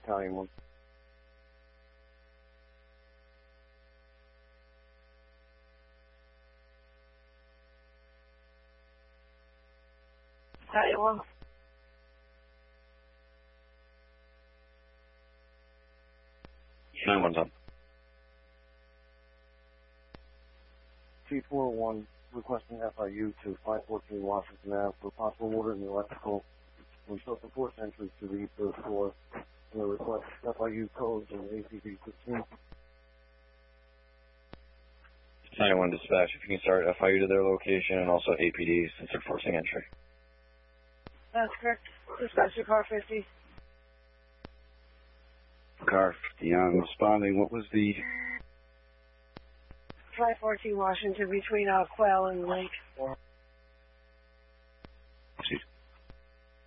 Italian 1. Italian 1. One's up. T401 requesting FIU to 514 Washington Ave for possible water in the electrical and social force entry to the third floor. And the request FIU codes and APD 15. China 1 dispatch, if you can start FIU to their location and also APD since they're forcing entry. That's correct. Dispatch to car 50. Car 50, I'm responding. What was the... 514 Washington between Quail and Lake.